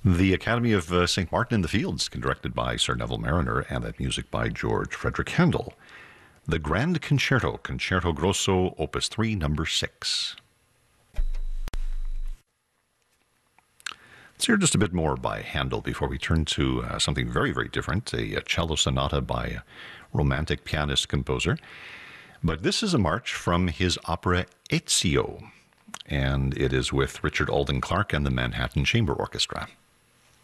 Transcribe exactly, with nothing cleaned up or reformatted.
The Academy of uh, Saint Martin in the Fields, directed by Sir Neville Mariner, and that music by George Frederick Handel. The Grand Concerto, Concerto Grosso, Opus three, number six. Let's hear just a bit more by Handel before we turn to uh, something very, very different, a, a cello sonata by a romantic pianist composer. But this is a march from his opera Ezio, and it is with Richard Alden Clark and the Manhattan Chamber Orchestra.